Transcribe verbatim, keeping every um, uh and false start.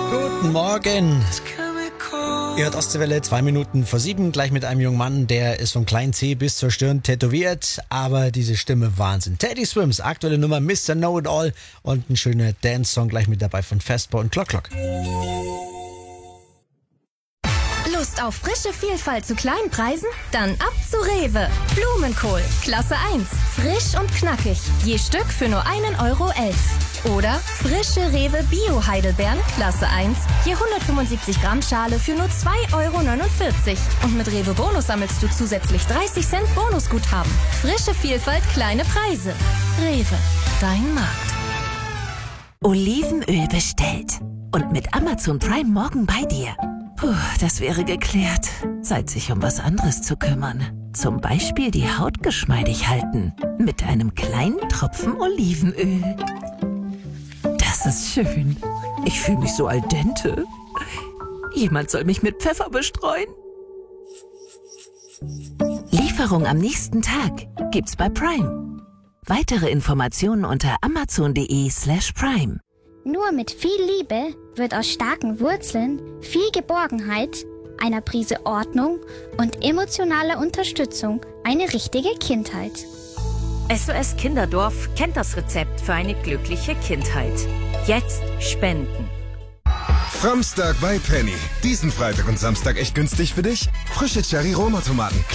Guten Morgen. Ihr hört Ostseewelle, zwei Minuten vor sieben, gleich mit einem jungen Mann, der ist vom kleinen C bis zur Stirn tätowiert, aber diese Stimme Wahnsinn. Teddy Swims, aktuelle Nummer Mister Know-It-All und ein schöner Dance-Song gleich mit dabei von Fastball und Clock Clock. Lust auf frische Vielfalt zu kleinen Preisen? Dann ab zu Rewe. Blumenkohl, Klasse eins. Frisch und knackig. Je Stück für nur einen Euro elf. Oder frische Rewe Bio-Heidelbeeren, Klasse eins. Je hundertfünfundsiebzig Gramm Schale für nur zwei Euro neunundvierzig. Und mit Rewe Bonus sammelst du zusätzlich dreißig Cent Bonusguthaben. Frische Vielfalt, kleine Preise. Rewe, dein Markt. Olivenöl bestellt. Und mit Amazon Prime morgen bei dir. Puh, das wäre geklärt. Zeit, sich um was anderes zu kümmern. Zum Beispiel die Haut geschmeidig halten. Mit einem kleinen Tropfen Olivenöl. Das ist schön. Ich fühle mich so al dente. Jemand soll mich mit Pfeffer bestreuen. Lieferung am nächsten Tag gibt's bei Prime. Weitere Informationen unter amazon.de slash prime. Nur mit viel Liebe wird aus starken Wurzeln viel Geborgenheit, einer Prise Ordnung und emotionaler Unterstützung eine richtige Kindheit. S O S Kinderdorf kennt das Rezept für eine glückliche Kindheit. Jetzt spenden. Framstag bei Penny. Diesen Freitag und Samstag echt günstig für dich? Frische Cherry-Roma-Tomaten.